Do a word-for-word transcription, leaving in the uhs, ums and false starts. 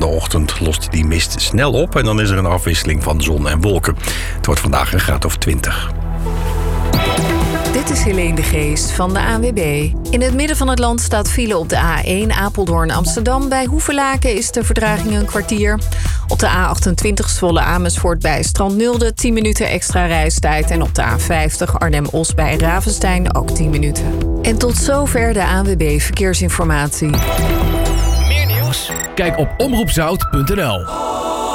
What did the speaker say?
van de ochtend lost die mist snel op en dan is er een afwisseling van zon en wolken. Het wordt vandaag een graad of twintig. Dit is Helene de Geest van de A N W B. In het midden van het land staat file op de A één Apeldoorn-Amsterdam. Bij Hoevelaken is de vertraging een kwartier. Op de A achtentwintig Zwolle-Amersfoort bij Strandnulde tien minuten extra reistijd. En op de A vijftig Arnhem-Os bij Ravenstein ook tien minuten. En tot zover de A N W B Verkeersinformatie. Meer nieuws? Kijk op omroep zout punt n l.